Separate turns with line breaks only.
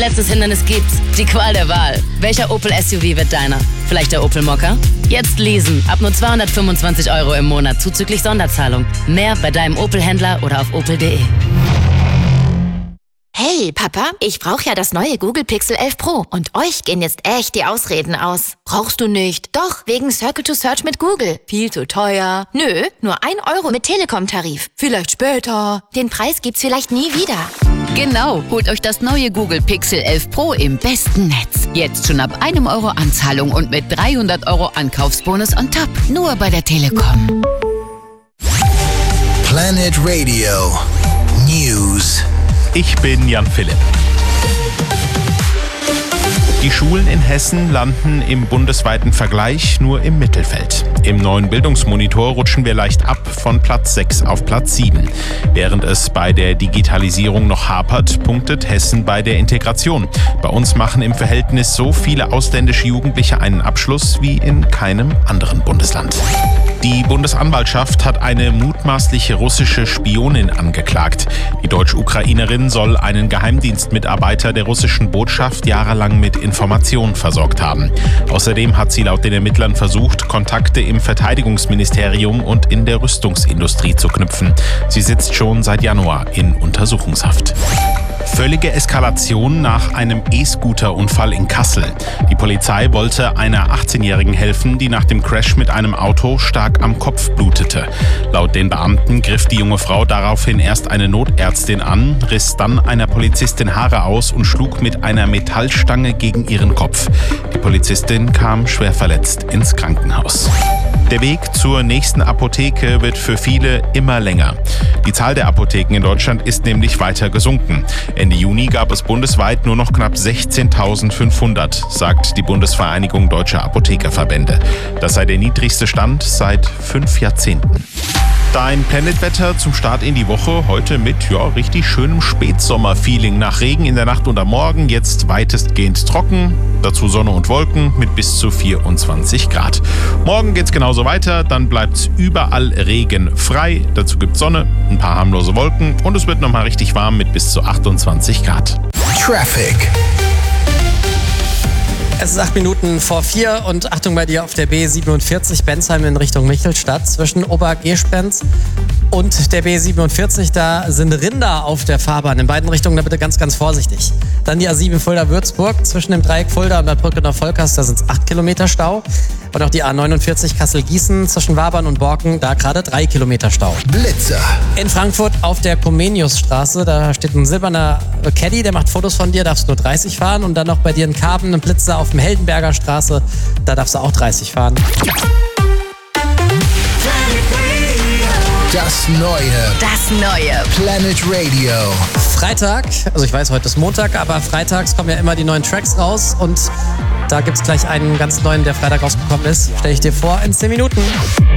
letztes Hindernis gibt's. Die Qual der Wahl. Welcher Opel SUV wird deiner? Vielleicht der Opel Mokka? Jetzt leasen. Ab nur 225 € im Monat zuzüglich Sonderzahlung. Mehr bei deinem Opel-Händler oder auf opel.de.
Hey, Papa, ich brauche ja das neue Google Pixel 11 Pro. Und euch gehen jetzt echt die Ausreden aus. Brauchst du nicht? Doch, wegen Circle to Search mit Google. Viel zu teuer. Nö, nur 1 € mit Telekom-Tarif. Vielleicht später. Den Preis gibt's vielleicht nie wieder.
Genau, holt euch das neue Google Pixel 11 Pro im besten Netz. Jetzt schon ab 1 € Anzahlung und mit 300 € Ankaufsbonus on top. Nur bei der Telekom.
Planet Radio News.
Ich bin Jan Philipp. Die Schulen in Hessen landen im bundesweiten Vergleich nur im Mittelfeld. Im neuen Bildungsmonitor rutschen wir leicht ab von Platz 6 auf Platz 7. Während es bei der Digitalisierung noch hapert, punktet Hessen bei der Integration. Bei uns machen im Verhältnis so viele ausländische Jugendliche einen Abschluss wie in keinem anderen Bundesland. Die Bundesanwaltschaft hat eine mutmaßliche russische Spionin angeklagt. Die Deutsch-Ukrainerin soll einen Geheimdienstmitarbeiter der russischen Botschaft jahrelang mit Informationen versorgt haben. Außerdem hat sie laut den Ermittlern versucht, Kontakte im Verteidigungsministerium und in der Rüstungsindustrie zu knüpfen. Sie sitzt schon seit Januar in Untersuchungshaft. Völlige Eskalation nach einem E-Scooter-Unfall in Kassel. Die Polizei wollte einer 18-Jährigen helfen, die nach dem Crash mit einem Auto stark am Kopf blutete. Laut den Beamten griff die junge Frau daraufhin erst eine Notärztin an, riss dann einer Polizistin Haare aus und schlug mit einer Metallstange gegen ihren Kopf. Die Polizistin kam schwer verletzt ins Krankenhaus. Der Weg zur nächsten Apotheke wird für viele immer länger. Die Zahl der Apotheken in Deutschland ist nämlich weiter gesunken. Ende Juni gab es bundesweit nur noch knapp 16.500, sagt die Bundesvereinigung Deutscher Apothekerverbände. Das sei der niedrigste Stand seit 5 Jahrzehnten. Dein Planetwetter zum Start in die Woche. Heute mit richtig schönem Spätsommer-Feeling. Nach Regen in der Nacht und am Morgen jetzt weitestgehend trocken. Dazu Sonne und Wolken mit bis zu 24 Grad. Morgen geht's genauso weiter. Dann bleibt's überall regenfrei. Dazu gibt's Sonne, ein paar harmlose Wolken und es wird nochmal richtig warm mit bis zu 28 Grad.
Traffic.
Es ist 8 Minuten vor 4 und Achtung bei dir auf der B47 Bensheim in Richtung Michelstadt. Zwischen Obergespenz und der B47, da sind Rinder auf der Fahrbahn. In beiden Richtungen, da bitte ganz, ganz vorsichtig. Dann die A7 Fulda-Würzburg zwischen dem Dreieck Fulda und der Brücke nach Volkers, da sind es 8 Kilometer Stau. Und auch die A49 Kassel-Gießen zwischen Wabern und Borken, da gerade 3 Kilometer Stau.
Blitzer.
In Frankfurt auf der Comeniusstraße, da steht ein silberner Caddy, der macht Fotos von dir, darfst nur 30 fahren. Und dann noch bei dir in Karben, ein Blitzer auf dem Heldenberger Straße, da darfst du auch 30 fahren.
Das neue Planet Radio.
Freitag, also ich weiß, heute ist Montag, aber freitags kommen ja immer die neuen Tracks raus und da gibt's gleich einen ganz neuen, der Freitag rausgekommen ist. Stell ich dir vor in 10 Minuten.